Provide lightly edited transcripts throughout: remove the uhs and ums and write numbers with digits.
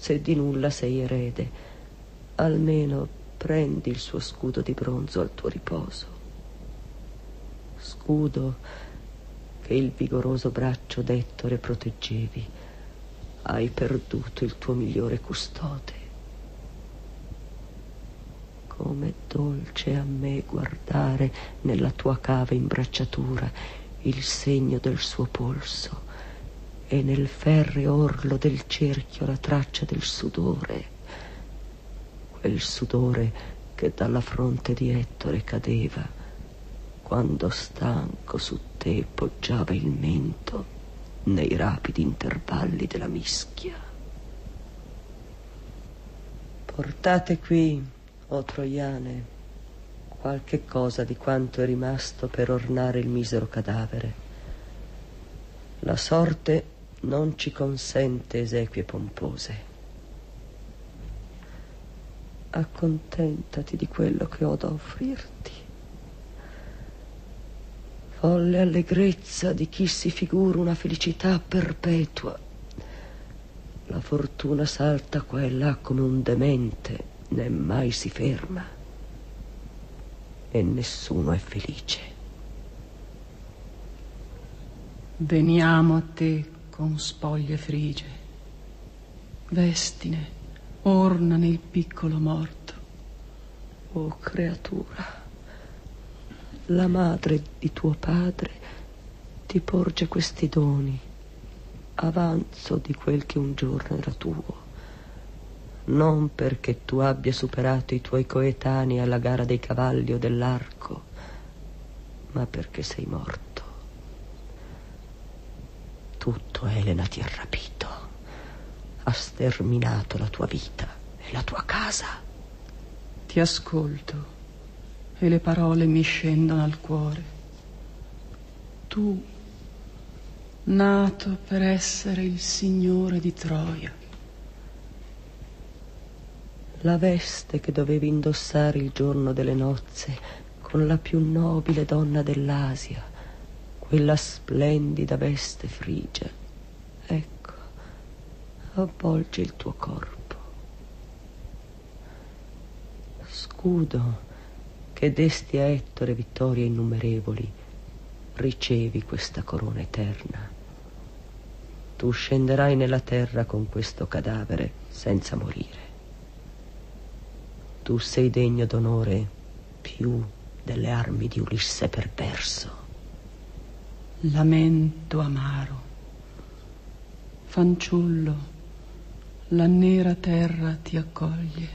se di nulla sei erede, almeno prendi il suo scudo di bronzo al tuo riposo. Scudo che il vigoroso braccio d'Ettore proteggevi. Hai perduto il tuo migliore custode. Com'è dolce a me guardare nella tua cava imbracciatura il segno del suo polso e nel ferreo orlo del cerchio la traccia del sudore, quel sudore che dalla fronte di Ettore cadeva quando stanco su te poggiava il mento nei rapidi intervalli della mischia. Portate qui, o troiane, qualche cosa di quanto è rimasto per ornare il misero cadavere. La sorte non ci consente esequie pompose. Accontentati di quello che ho da offrirti. Folle allegrezza di chi si figura una felicità perpetua. La fortuna salta qua e là come un demente, né mai si ferma, e nessuno è felice. Veniamo a te con spoglie frigie, vestine, ornane il piccolo morto. O creatura, la madre di tuo padre ti porge questi doni, avanzo di quel che un giorno era tuo, non perché tu abbia superato i tuoi coetanei alla gara dei cavalli o dell'arco, ma perché sei morto. Tutto Elena ti ha rapito, ha sterminato la tua vita e la tua casa. Ti ascolto e le parole mi scendono al cuore. Tu, nato per essere il signore di Troia. La veste che dovevi indossare il giorno delle nozze con la più nobile donna dell'Asia, quella splendida veste frigia, ecco, avvolge il tuo corpo. Scudo che desti a Ettore vittorie innumerevoli, ricevi questa corona eterna. Tu scenderai nella terra con questo cadavere senza morire. Tu sei degno d'onore più delle armi di Ulisse perverso. Lamento amaro. Fanciullo, la nera terra ti accoglie.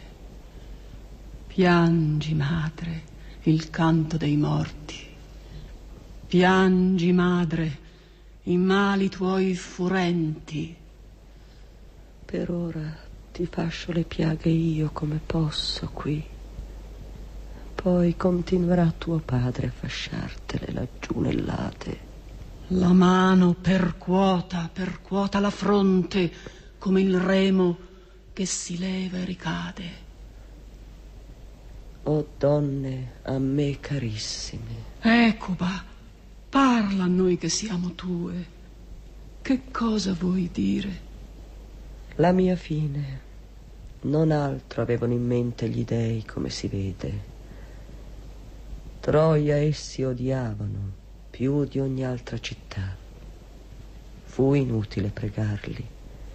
Piangi, madre, il canto dei morti. Piangi, madre, i mali tuoi furenti. Per ora ti fascio le piaghe io come posso qui. Poi continuerà tuo padre a fasciartele laggiù nell'Ade. La mano percuota la fronte come il remo che si leva e ricade. O donne a me carissime. Ecuba, parla a noi che siamo tue. Che cosa vuoi dire? La mia fine, non altro avevano in mente gli dei, come si vede. Troia essi odiavano più di ogni altra città. Fu inutile pregarli.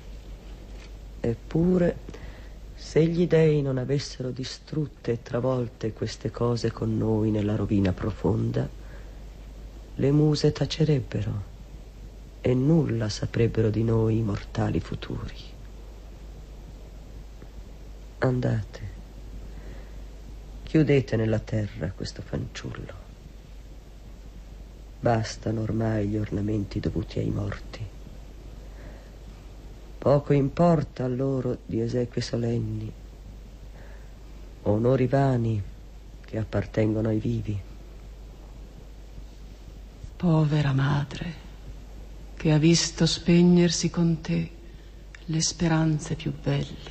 Eppure, se gli dei non avessero distrutte e travolte queste cose con noi nella rovina profonda, le muse tacerebbero e nulla saprebbero di noi i mortali futuri. Andate, chiudete nella terra questo fanciullo. Bastano ormai gli ornamenti dovuti ai morti. Poco importa a loro di esequie solenni, onori vani che appartengono ai vivi. Povera madre, che ha visto spegnersi con te le speranze più belle.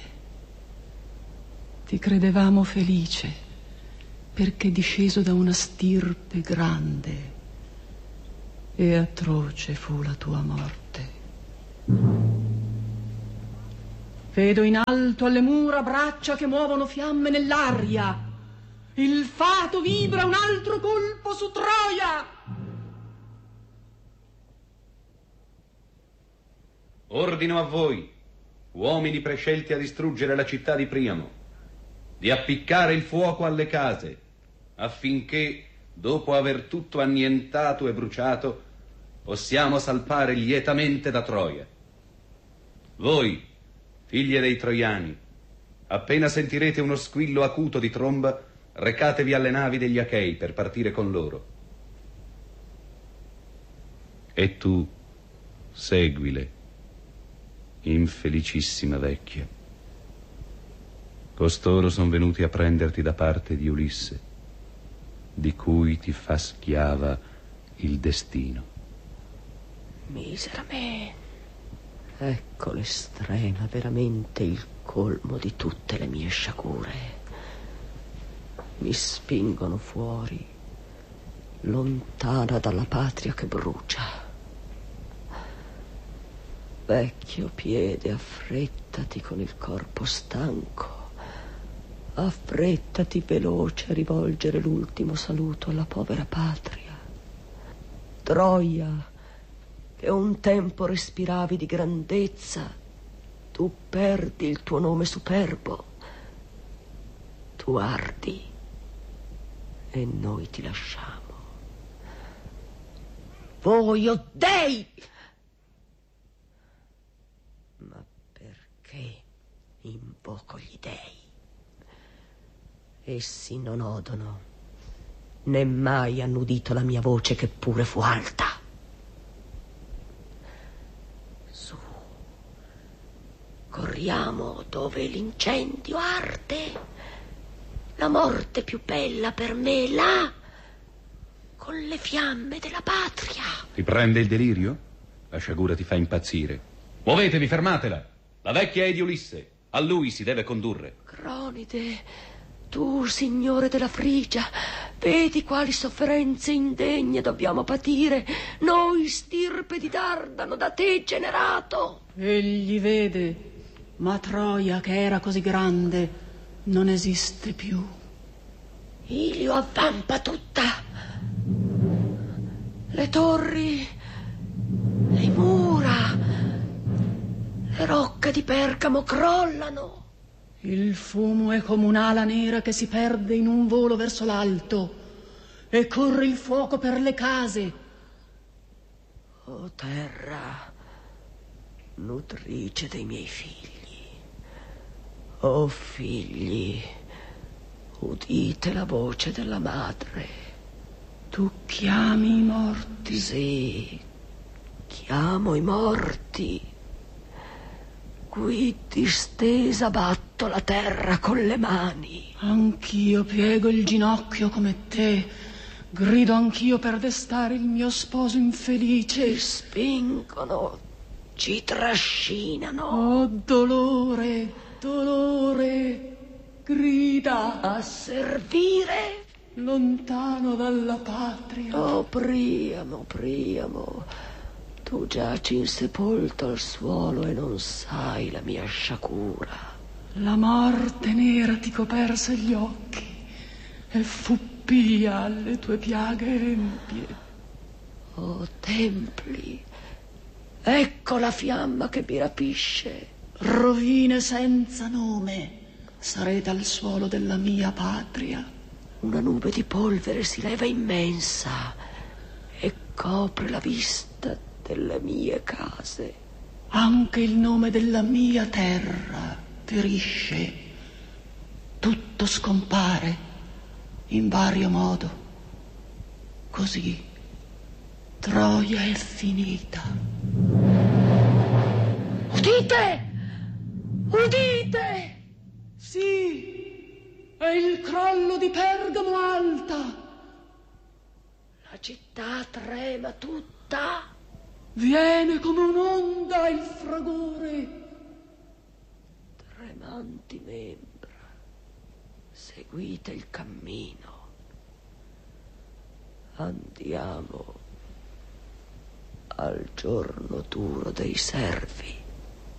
Ti credevamo felice perché disceso da una stirpe grande, e atroce fu la tua morte. Vedo in alto alle mura braccia che muovono fiamme nell'aria. Il fato vibra un altro colpo su Troia. Ordino a voi, uomini prescelti a distruggere la città di Priamo, di appiccare il fuoco alle case, affinché, dopo aver tutto annientato e bruciato, possiamo salpare lietamente da Troia. Voi, figlie dei troiani, appena sentirete uno squillo acuto di tromba, recatevi alle navi degli Achei per partire con loro. E tu, seguile, infelicissima vecchia. Costoro sono venuti a prenderti da parte di Ulisse, di cui ti fa schiava il destino. Misera me, ecco l'estrema, veramente il colmo di tutte le mie sciagure. Mi spingono fuori, lontana dalla patria che brucia. Vecchio piede, affrettati con il corpo stanco, affrettati veloce a rivolgere l'ultimo saluto alla povera patria. Troia, che un tempo respiravi di grandezza, tu perdi il tuo nome superbo, tu ardi e noi ti lasciamo. Voi, o dei! Ma perché invoco gli dei? Essi non odono, né mai hanno udito la mia voce, che pure fu alta. Su, corriamo dove l'incendio arde. La morte più bella per me, là, con le fiamme della patria. Ti prende il delirio? La sciagura ti fa impazzire. Muovetevi, fermatela! La vecchia è di Ulisse. A lui si deve condurre. Cronide, tu, signore della Frigia, vedi quali sofferenze indegne dobbiamo patire, noi, stirpe di Dardano, da te generato. Egli vede, ma Troia, che era così grande, non esiste più. Ilio avvampa tutta. Le torri, le mura, le rocche di Pergamo crollano. Il fumo è come un'ala nera che si perde in un volo verso l'alto, e corre il fuoco per le case. O terra, nutrice dei miei figli, o figli, udite la voce della madre. Tu chiami i morti? Sì, chiamo i morti. Qui distesa batto la terra con le mani. Anch'io piego il ginocchio come te, grido anch'io per destare il mio sposo infelice. Ci spingono, ci trascinano. Oh, dolore, dolore, grida. A servire. Lontano dalla patria. Oh, Priamo, Priamo, tu giaci insepolto al suolo e non sai la mia sciagura. La morte nera ti coperse gli occhi e fu pia alle tue piaghe empie. Oh, templi, ecco la fiamma che mi rapisce. Rovine senza nome sarete al suolo della mia patria. Una nube di polvere si leva immensa e copre la vista delle mie case. Anche il nome della mia terra perisce. Tutto scompare in vario modo. Così Troia è finita. Udite! Udite! Sì, è il crollo di Pergamo alta. La città trema tutta. Viene come un'onda il fragore. Tremanti membra, seguite il cammino. Andiamo al giorno duro dei servi.